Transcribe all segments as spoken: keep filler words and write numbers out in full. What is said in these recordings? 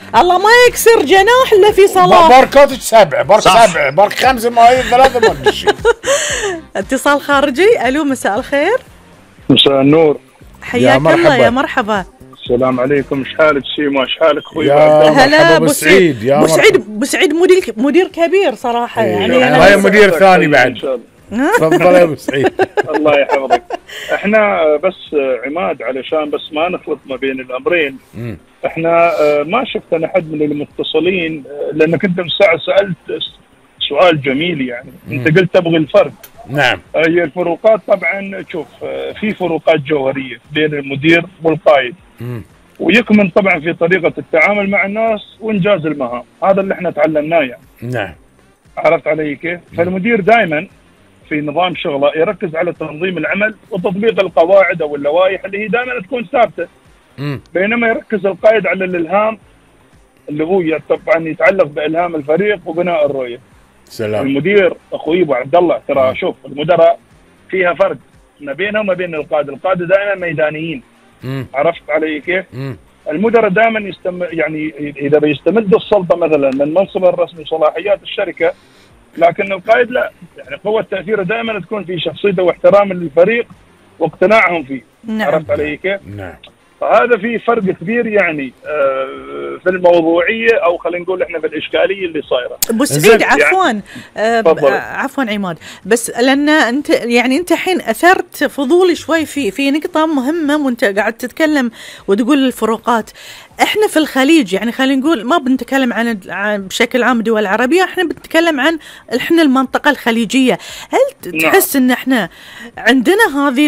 الله ما يكسر جناح الا في صلاح. باركاتك سبعه، بارك سبعه، بارك خمسه، ما هي ثلاثه ما ادري شيء. اتصال خارجي. الو مساء الخير. مساء النور. حياك الله يا مرحبا. السلام عليكم، شحالك شيما، شحالك اخوي؟ يا هلا ابو سعيد. يا ابو سعيد، ابو سعيد مدير مدير كبير صراحه. يعني هاي مدير ثاني بعد. تفضل يا ابو سعيد. الله يحفظك. احنا بس عماد علشان بس ما نخلط ما بين الامرين. م. احنا ما شفت انا حد من المتصلين، لانك انت من ساعه سالت سؤال جميل يعني. م. انت قلت تبغي الفرق. نعم. هي الفروقات طبعا، شوف في فروقات جوهريه بين المدير والقائد. م. ويكمن طبعا في طريقه التعامل مع الناس وانجاز المهام، هذا اللي احنا تعلمناه يعني. نعم. عرفت علي كيف؟ فالمدير دائما في نظام شغله يركز على تنظيم العمل وتطبيق القواعد او اللوائح اللي هي دائما تكون ثابته. امم بينما يركز القائد على الالهام اللي هو طبعا يتعلق بالهام الفريق وبناء الرؤيه. سلام. المدير اخوي ابو عبد الله ترى شوف المدراء فيها فرق ما بينهم وما بين القاده، القاده دائما ميدانيين. مم. عرفت علي كيف؟ مم. المدراء دائما يستم يعني اذا بيستمد السلطه مثلا من منصبه الرسمي وصلاحيات الشركه، لكن القائد لا، يعني قوه تاثيره دائما تكون في شخصيته واحترام للفريق واقتناعهم فيه. نعم. عرفت علي كيف؟ نعم. فهذا في فرق كبير يعني في الموضوعيه، او خلينا نقول احنا في الاشكاليه اللي صايره. ابو سعيد عفوا يعني آه عفوا عماد، بس لان انت يعني انت الحين اثرت فضولي شوي في في نقطه مهمه وانت قاعد تتكلم وتقول الفروقات. احنا في الخليج يعني خلينا نقول ما بنتكلم عن بشكل عام الدول العربيه، احنا بنتكلم عن احنا المنطقه الخليجيه. هل تحس ان احنا عندنا هذه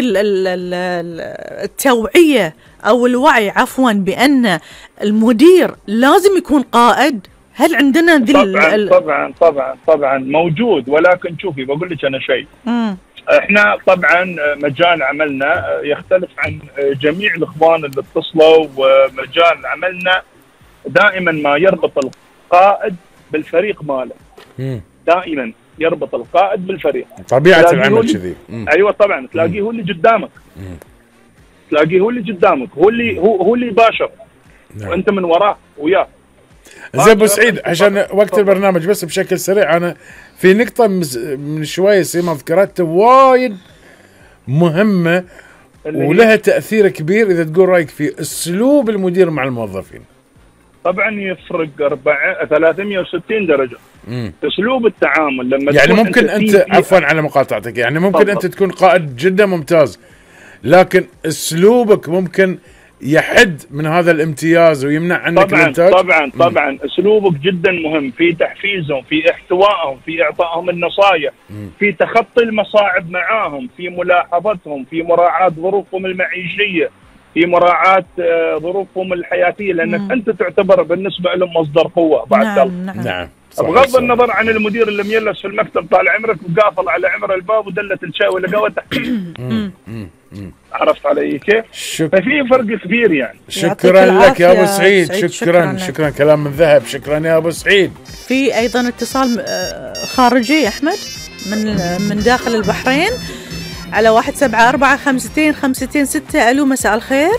التوعيه او الوعي عفوا بان المدير لازم يكون قائد؟ هل عندنا ذي طبعا طبعا طبعا طبعا موجود، ولكن شوفي بقول لك انا شيء. احنا طبعا مجال عملنا يختلف عن جميع الاخوان اللي اتصلوا، ومجال عملنا دائما ما يربط القائد بالفريق ماله. مم. دائما يربط القائد بالفريق. طبيعه العمل كذي. ايوه طبعا تلاقيه هو اللي قدامك. مم. تلاقيه هو اللي قدامك، هو اللي هو هو اللي يباشر. نعم. وانت من وراه وياه. زين ابو سعيد، عشان وقت البرنامج بس بشكل سريع، انا في نقطه من شويه سيما ذكرتها وايد مهمه ولها تاثير كبير، اذا تقول رايك في اسلوب المدير مع الموظفين. طبعا يفرق أربعة ثلاثمئة وستين درجه. مم. اسلوب التعامل لما يعني ممكن انت, انت عفوا على مقاطعتك، يعني ممكن طبعا. انت تكون قائد جدا ممتاز، لكن اسلوبك ممكن يحد من هذا الامتياز ويمنع عنك طبعا الانتاج. طبعا طبعا م. اسلوبك جدا مهم في تحفيزهم، في احتوائهم، في اعطائهم النصائح، م. في تخطي المصاعب معاهم، في ملاحظتهم، في مراعاة ظروفهم المعيشيه، في مراعاة ظروفهم الحياتيه، لانك م. انت تعتبر بالنسبه لهم مصدر قوه بعد. نعم نعم, نعم. بغض النظر عن المدير اللي ميلس في المكتب طال عمرك وقافل على عمر الباب ودلت الشاي ولا قهوه تحت. عرفت علي كيف؟ شك... ففي فرق كبير يعني. شكرا لك يا ابو سعيد. سعيد. شكرا شكرا, شكرا كلام من ذهب. شكرا يا ابو سعيد. في ايضا اتصال خارجي احمد من من داخل البحرين على واحد سبعة أربعة خمستين خمستين ستة. الو مساء الخير.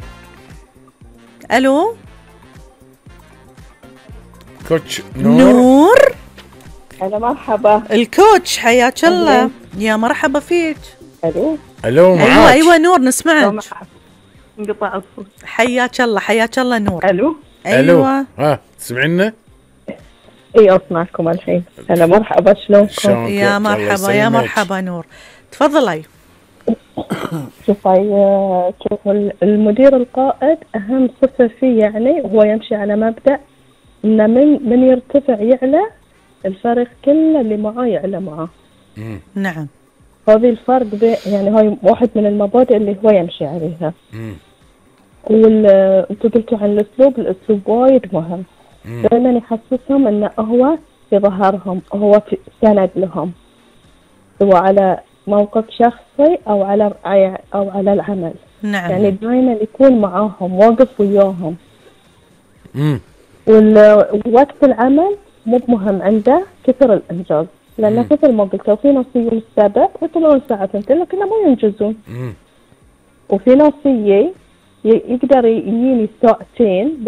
الو كوتش نور. نور هلا مرحبا الكوتش، حياك الله. يا مرحبا فيك. الو الو معاك. ايوه ايوه نور نسمعك. انقطع الصوت. حياك الله حياك الله نور. الو ايوه ها تسمعينا؟ اي اسمعكم الحين. هلا مرحبا شلونكم؟ يا مرحبا يا مرحبا نور، تفضلي. شوفي شوف المدير القائد اهم صفه فيه يعني هو يمشي على مبدأ انه من من يرتفع يعلى الفريق كله اللي معاه يعلى معاه. نعم. هذه الفرق بين يعني هاي واحد من المبادئ اللي هو يمشي عليها. امم وال انتوا قلتوا عن الاسلوب، الاسلوب وايد مهم. دائما يحسسهم انه هو في ظهرهم، هو في سند لهم، سواء على موقف شخصي او على او على العمل. نعم. يعني دائما يكون معاهم، واقف وياهم. امم ووقت العمل مو مهم عنده كثر الانجاز، لأن مثل ما قلت في ناس يجون السابع ويطلعون الساعة ثنتين لكن ما ينجزون. وفي ناس يجي يقدر يجيني ساعتين